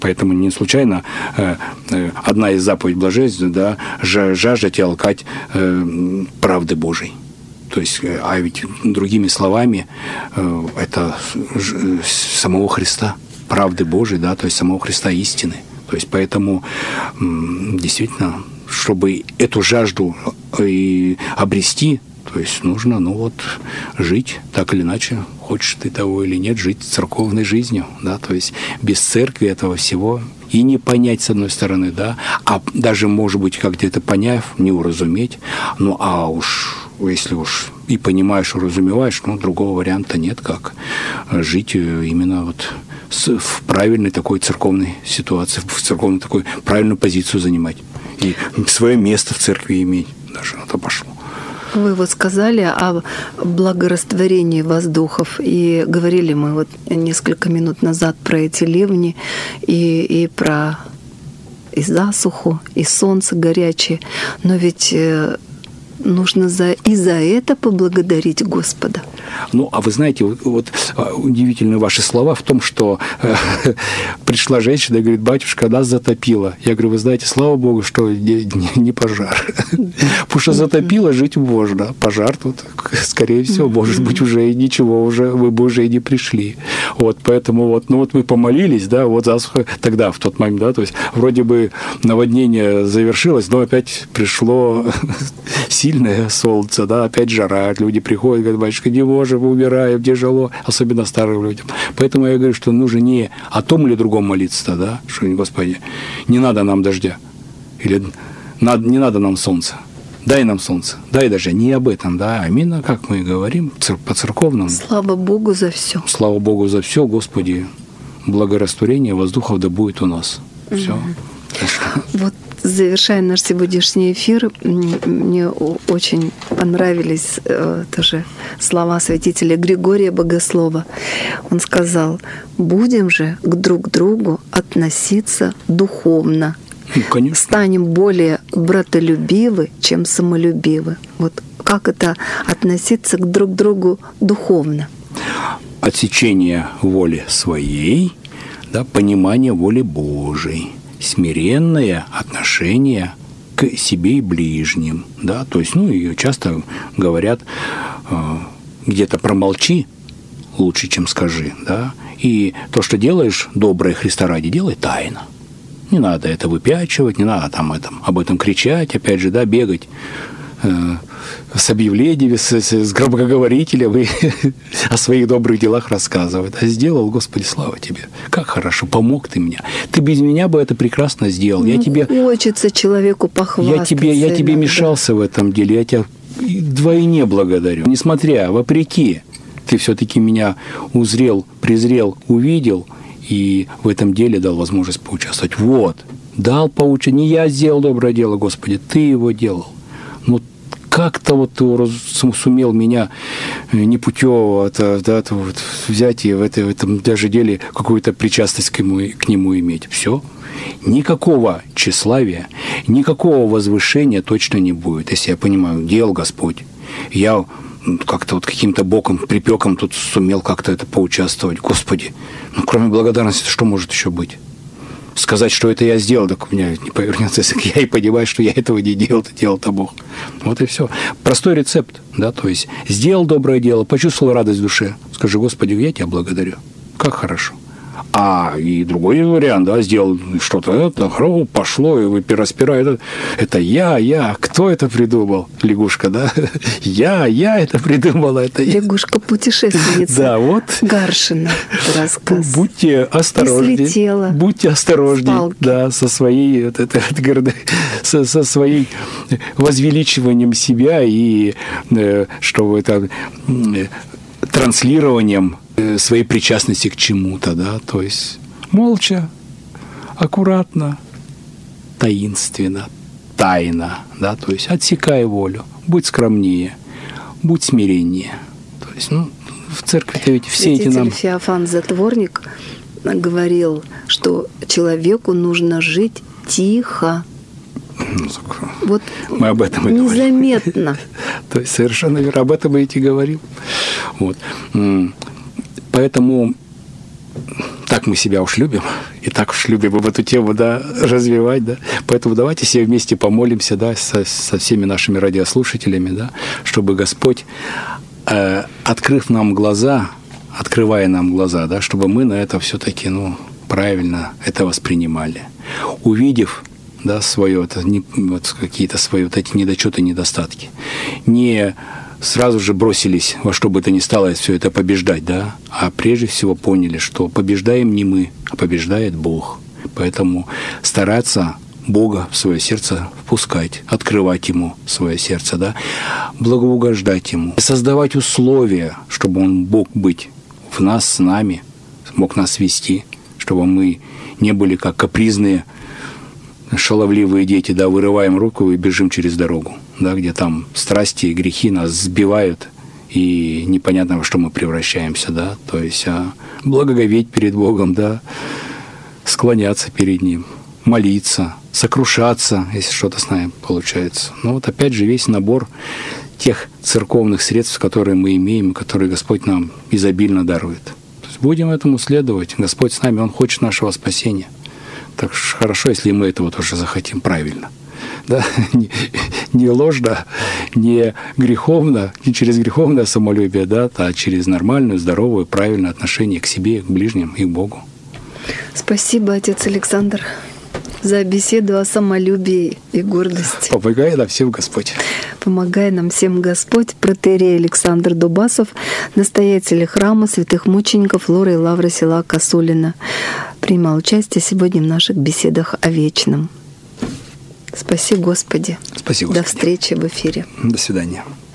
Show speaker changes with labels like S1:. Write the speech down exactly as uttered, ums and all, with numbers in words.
S1: Поэтому не случайно э, э, одна из заповедей блаженства, да, жаждать и алкать э, правды Божией. То есть, а ведь другими словами, э, это самого Христа, правды Божией, да, то есть самого Христа истины. То есть поэтому э, действительно, чтобы эту жажду и обрести, то есть нужно, ну вот, жить так или иначе, хочешь ты того или нет, жить церковной жизнью, да, то есть без церкви этого всего и не понять, с одной стороны, да, а даже, может быть, как где-то поняв, не уразуметь, ну, а уж, если уж и понимаешь, уразумеваешь, ну, другого варианта нет, как жить именно вот в правильной такой церковной ситуации, в церковной такой правильную позицию занимать и свое место в церкви иметь, даже на то пошло.
S2: Вы вот сказали о благорастворении воздухов, и говорили мы вот несколько минут назад про эти ливни и, и про и засуху, и солнце горячее, но ведь нужно за, и за это поблагодарить Господа.
S1: Ну, а вы знаете, вот, вот удивительны ваши слова в том, что э, пришла женщина и говорит: батюшка, нас затопило. Я говорю: вы знаете, слава Богу, что не, не, не пожар. Потому что затопило, жить можно. Пожар тут, скорее всего, может быть, уже и ничего, уже вы бы уже и не пришли. Вот, поэтому вот, ну вот мы помолились, да, вот засуха тогда, в тот момент, да, то есть вроде бы наводнение завершилось, но опять пришло сильное солнце, да, опять жара, люди приходят, говорят: батюшка, не можем, умираем, тяжело, особенно старым людям. Поэтому я говорю, что нужно не о том или другом молиться, да, что, Господи, не надо нам дождя, или не надо нам солнца, дай нам солнце, дай дождя, не об этом, да, а именно, как мы говорим, по-церковному.
S2: Слава Богу за все.
S1: Слава Богу за все, Господи, благорастворение воздухов да будет у нас. Все.
S2: Mm-hmm. Вот, завершая наш сегодняшний эфир, мне очень понравились э, тоже слова святителя Григория Богослова. Он сказал: будем же к друг другу относиться духовно.
S1: Ну, конечно.
S2: Станем более братолюбивы, чем самолюбивы. Вот как это относиться к друг другу духовно?
S1: Отсечение воли своей, да, понимание воли Божией, смиренное отношение к себе и ближним, да, то есть, ну, и часто говорят, э, где-то промолчи лучше, чем скажи, да, и то, что делаешь доброе Христа ради, делай тайно. Не надо это выпячивать, не надо там этом, об этом кричать, опять же, да, бегать э, с объявлениями, с, с, с громкоговорителем и о своих добрых делах рассказывать. А сделал, Господи, слава Тебе. Как хорошо, помог Ты мне. Ты без меня бы это прекрасно сделал. Я
S2: ну,
S1: тебе,
S2: хочется человеку похвастаться.
S1: Я тебе, я тебе
S2: иногда.
S1: мешался в этом деле, я тебя вдвойне благодарю. Несмотря, вопреки, Ты все-таки меня узрел, презрел, увидел, и в этом деле дал возможность поучаствовать. Вот, дал поучить. Не я сделал доброе дело, Господи, Ты его делал. Ну, как-то вот Ты сумел меня непутевого да, вот, взять и в, это, в этом даже деле какую-то причастность к нему, к нему иметь. Все. Никакого тщеславия, никакого возвышения точно не будет, если я понимаю, делал Господь. Я как-то вот каким-то боком, припеком тут сумел как-то это поучаствовать. Господи, ну кроме благодарности, что может еще быть? Сказать, что это я сделал, так у меня не повернется язык. Я и понимаю, что я этого не делал, это делал-то Бог. Вот и все. Простой рецепт, да, то есть сделал доброе дело, почувствовал радость в душе. Скажи: Господи, я Тебя благодарю. Как хорошо. А и другой вариант, да, сделал что-то, это пошло, и вы распирает. Это, это я, я, кто это придумал? Лягушка, да? Я, я это придумала. Это
S2: Лягушка-путешественница.
S1: Да, вот.
S2: Гаршина рассказ.
S1: Будьте осторожнее.
S2: И слетела.
S1: Будьте осторожнее, да, со своей, вот это, это, со, со своей возвеличиванием себя и э, что вы там э, транслированием своей причастности к чему-то, да, то есть молча, аккуратно, таинственно, тайно, да, то есть отсекай волю, будь скромнее, будь смиреннее. То есть, ну, в церкви-то ведь все эти нам...
S2: Феофан Затворник говорил, что человеку нужно жить тихо.
S1: Ну,
S2: вот
S1: мы об этом и
S2: незаметно.
S1: говорим. То есть совершенно верно, об этом мы и говорим. Вот. Поэтому так так мы себя уж любим, и так уж любим в эту тему, да, развивать, да. Поэтому давайте все вместе помолимся, да, со, со всеми нашими радиослушателями, да, чтобы Господь, э, открыв нам глаза, открывая нам глаза, да, чтобы мы на это все-таки, ну, правильно это воспринимали. Увидев, да, свое, это не, вот какие-то свои вот эти недочеты, недостатки, не сразу же бросились во что бы то ни стало все это побеждать, да, а прежде всего поняли, что побеждаем не мы, а побеждает Бог. Поэтому стараться Бога в свое сердце впускать, открывать Ему свое сердце, да, благоугождать Ему, создавать условия, чтобы Он мог быть в нас, с нами, мог нас вести, чтобы мы не были как капризные, шаловливые дети, да, вырываем руку и бежим через дорогу, да, где там страсти и грехи нас сбивают, и непонятно, во что мы превращаемся, да, то есть а, благоговеть перед Богом, да, склоняться перед Ним, молиться, сокрушаться, если что-то с нами получается. Ну вот опять же весь набор тех церковных средств, которые мы имеем, которые Господь нам изобильно дарует. То есть будем этому следовать. Господь с нами, Он хочет нашего спасения. Так что хорошо, если мы этого тоже захотим правильно. Да? Не, не ложно, не греховно, не через греховное самолюбие, да, а через нормальную, здоровую, правильное отношение к себе, к ближним и к Богу.
S2: Спасибо, отец Александр, за беседу о самолюбии и гордости.
S1: Помогай нам всем Господь.
S2: Помогай нам всем Господь. Протоиерей Александр Дубасов, настоятель храма святых мучеников Лоры и Лавры села Косулина, принимал участие сегодня в наших беседах о вечном. Спаси Господи.
S1: Спаси Господи.
S2: До встречи в эфире.
S1: До свидания.